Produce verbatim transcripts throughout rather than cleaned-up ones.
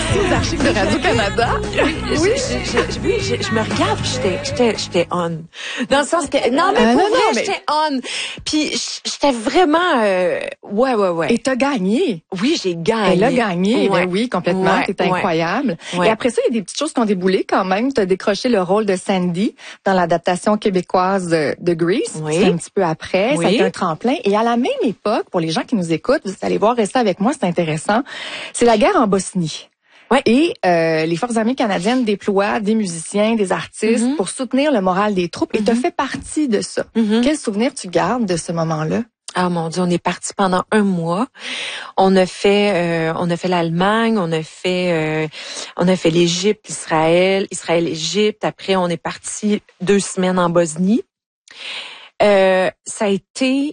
aux archives de Radio-Canada. Oui, je, je, je, oui, je, je me regarde, j'étais, j'étais, j'étais on. Dans le sens que, non, mais euh, pour non, vrai, non, mais... j'étais on. Puis, j'étais vraiment, euh, ouais, ouais, ouais. Et t'as gagné. Oui, j'ai gagné. Elle a gagné, ouais. ben oui, complètement. Ouais, T'es incroyable. Ouais. Et après ça, il y a des petites choses qui ont déboulé quand même. T'as décroché le rôle de Sandy dans l'adaptation québécoise de, de Grease. Oui. C'est un petit peu après. Oui. Ça a été un tremplin. Et à la même époque, pour les gens qui nous écoutent, vous allez voir, rester avec moi, c'est intéressant. C'est la guerre en Bosnie. Ouais. Et euh, les Forces armées canadiennes déploient des musiciens, des artistes Mm-hmm. pour soutenir le moral des troupes. Et Mm-hmm. tu as fait partie de ça. Mm-hmm. Quel souvenir tu gardes de ce moment-là? Ah mon Dieu, on est parti pendant un mois. On a fait, euh, on a fait l'Allemagne, on a fait, euh, on a fait l'Égypte, Israël, Israël, Égypte. Après, on est parti deux semaines en Bosnie. Euh, ça a été,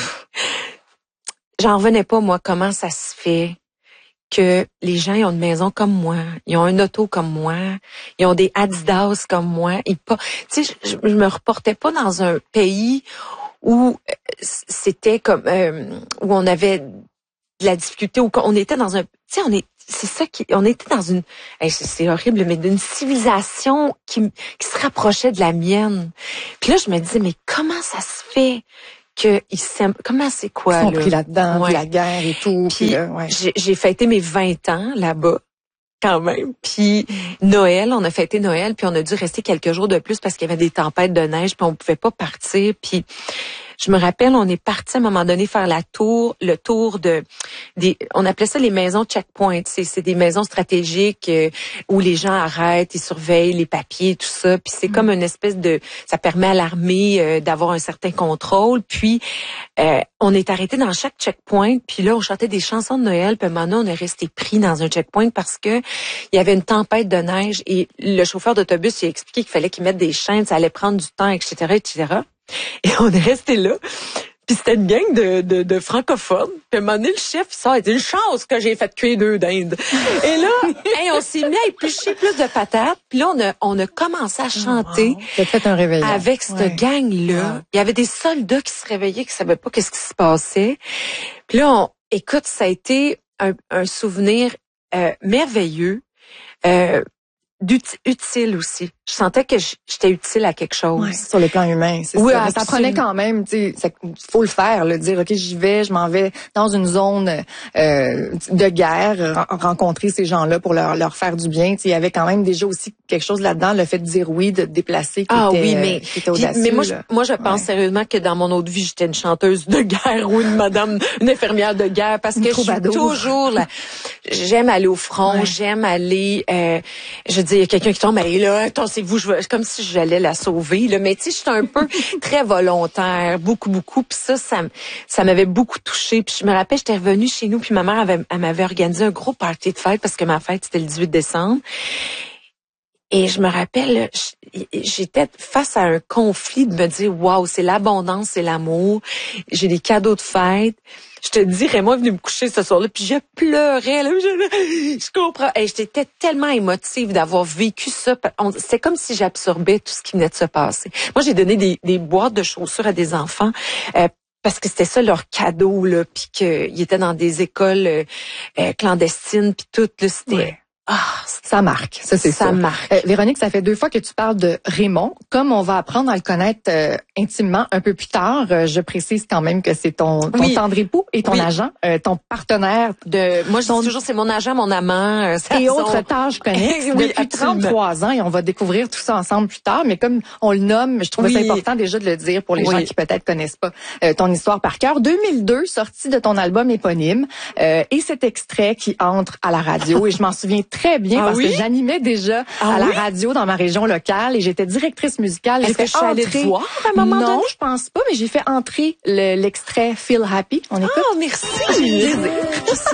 j'en revenais pas moi. Comment ça se fait que les gens ils ont une maison comme moi, ils ont un auto comme moi, ils ont des Adidas comme moi. Ils pas, tu sais, je, je me reportais pas dans un pays où c'était comme euh, où on avait de la difficulté, où on était dans un, tu sais, on est, c'est ça qui, on était dans une, hey, c'est horrible, mais d'une civilisation qui qui se rapprochait de la mienne. Puis là, je me disais, mais comment ça se fait que ils s'aiment, comment c'est quoi Ils sont là? pris là-dedans, Ouais. puis la guerre et tout. Puis, Puis là, ouais. j'ai, j'ai fêté mes vingt ans là-bas. Quand même. Puis Noël, on a fêté Noël, puis on a dû rester quelques jours de plus parce qu'il y avait des tempêtes de neige, puis on pouvait pas partir. Puis je me rappelle, on est parti à un moment donné faire la tour, le tour de des, on appelait ça les maisons checkpoint. C'est, c'est des maisons stratégiques euh, où les gens arrêtent, ils surveillent les papiers, tout ça. Puis c'est mm. comme une espèce de, ça permet à l'armée euh, d'avoir un certain contrôle. Puis euh, on est arrêté dans chaque checkpoint. Puis là, on chantait des chansons de Noël. Puis maintenant, on est resté pris dans un checkpoint parce que il y avait une tempête de neige et le chauffeur d'autobus il a expliqué qu'il fallait qu'il mette des chaînes, ça allait prendre du temps, et cetera, et cetera. Et on est resté là. Puis c'était une gang de, de, de francophones. Puis à un moment donné, le chef, il sort, il dit, une chance que j'ai fait cuire deux dindes. Et là, hey, on s'est mis à éplucher plus de patates. Puis là, on a, on a commencé à chanter. Wow. T'as fait un réveillon. Avec cette ouais. gang-là. Ouais. Il y avait des soldats qui se réveillaient, qui savaient pas qu'est-ce qui se passait. Puis là, on, écoute, ça a été un, un souvenir euh, merveilleux. Euh, utile aussi. Je sentais que j'étais utile à quelque chose. Ouais, sur le plan humain, c'est oui, ça. Mais ça prenait quand même, tu sais, faut le faire, le dire, ok, j'y vais, je m'en vais dans une zone euh, de guerre, rencontrer ces gens-là pour leur leur faire du bien. Tu sais, il y avait quand même déjà aussi quelque chose là-dedans, le fait de dire oui, de te déplacer, qui ah était, oui, mais, euh, qui était audacieux. Mais moi, je, moi, je pense ouais. sérieusement que dans mon autre vie, j'étais une chanteuse de guerre ou une madame, une infirmière de guerre, parce une que je suis toujours là. J'aime aller au front, ouais. j'aime aller. Euh, je dis, il y a quelqu'un qui tombe, mais là, attendez-vous, je veux, comme si j'allais la sauver. Là. Mais tu sais, j'étais un peu très volontaire, beaucoup, beaucoup. Puis ça, ça, ça m'avait beaucoup touchée. Puis je me rappelle, j'étais revenue chez nous, puis ma mère avait, elle m'avait organisé un gros party de fête parce que ma fête c'était le dix-huit décembre. Et je me rappelle, j'étais face à un conflit de me dire, waouh, c'est l'abondance, c'est l'amour. J'ai des cadeaux de fête. Je te dirais, moi, venue me coucher ce soir-là, puis je pleurais. Là, je, je comprends. Et j'étais tellement émotive d'avoir vécu ça. C'est comme si j'absorbais tout ce qui venait de se passer. Moi, j'ai donné des, des boîtes de chaussures à des enfants. Euh, parce que c'était ça leur cadeau, là, puis qu'ils étaient dans des écoles euh, clandestines, puis tout, là, c'était... Ouais. Ah, ça marque, ça c'est ça. Ça marque. Euh, Véronique, ça fait deux fois que tu parles de Raymond. Comme on va apprendre à le connaître euh, intimement un peu plus tard, euh, je précise quand même que c'est ton, ton oui. tendre époux et ton oui. agent, euh, ton partenaire. De, moi, je ton... dis toujours c'est mon agent, mon amant. Euh, et son... autres tâches connexes oui, depuis trente-trois ans et on va découvrir tout ça ensemble plus tard. Mais comme on le nomme, je trouvais oui. ça important déjà de le dire pour les oui. gens qui peut-être connaissent pas euh, ton histoire par cœur. deux mille deux, sortie de ton album éponyme euh, et cet extrait qui entre à la radio et je m'en souviens très bien ah, parce oui? que j'animais déjà ah, à la oui? radio dans ma région locale et j'étais directrice musicale. Est-ce que je suis allée te voir à un moment non, donné? Non, je pense pas, mais j'ai fait entrer le, l'extrait Feel Happy. On écoute? Ah, merci!